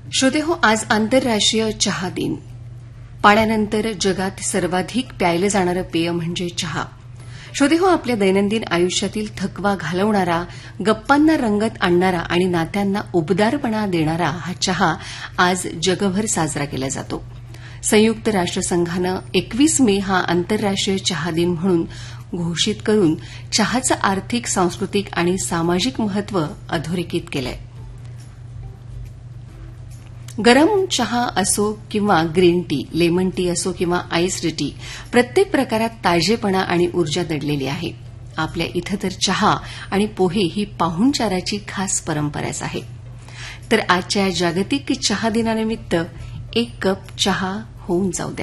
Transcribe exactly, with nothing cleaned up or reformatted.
श्रोते हो, आज आंतरराष्ट्रीय चहा दिन. पाण्यानंतर जगात सर्वाधिक प्यायलं जाणारं पेय म्हणजे चहा. श्रोते हो, आपल्या दैनंदिन आयुष्यातील थकवा घालवणारा, गप्पांना रंगत आणणारा आणि नात्यांना उबदारपणा देणारा हा चहा आज जगभर साजरा केला जातो. संयुक्त राष्ट्रसंघानं एकवीस मे हा आंतरराष्ट्रीय चहा दिन म्हणून घोषित करून चहाचं आर्थिक, सांस्कृतिक आणि सामाजिक महत्व अधोरेखित केलंय. गरम चहा असो किंवा ग्रीन टी, लेमन टी असो किंवा आईस्ड टी, प्रत्येक प्रकारात ताजेपणा आणि ऊर्जा दडलेली आहे. आपल्या इथं तर चहा आणि पोहे ही पाहुणचाराची खास परंपराच आहे. तर आजच्या जागतिक चहा दिनानिमित्त एक कप चहा होऊन जाऊ द्या.